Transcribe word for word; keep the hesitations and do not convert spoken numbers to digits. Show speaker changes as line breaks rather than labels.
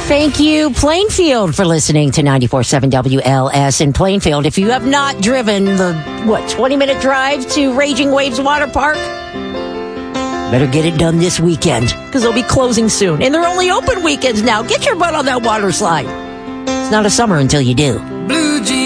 Thank you, Plainfield, for listening to ninety-four point seven W L S in Plainfield. If you have not driven the, what, twenty-minute drive to Raging Waves Water Park, better get it done this weekend, because they'll be closing soon. And they're only open weekends now. Get your butt on that water slide. It's not a summer until you do. Blue jeans.